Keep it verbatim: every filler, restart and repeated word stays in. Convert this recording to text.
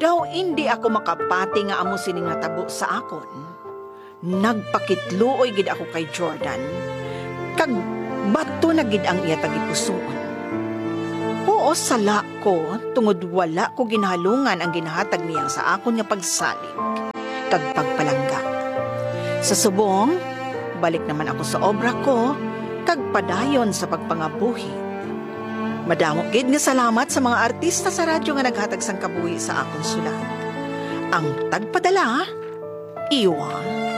daw hindi ako makapati nga amo sining natabo sa akon, nagpakitluoy gid ako kay Jordan, kag bato na gid ang iya tagipusoon. Oo, sala ko, tungod wala ko ginhalungan ang ginahatag niyang sa akon nga pagsalig, kag pagpalangga. Sa subong, balik naman ako sa obra ko, kag padayon sa pagpangabuhi. Madamo gid nga salamat sa mga artista sa radyo nga naghatag sang kabuhi sa akong sulat. Ang tagpadala, Iwa.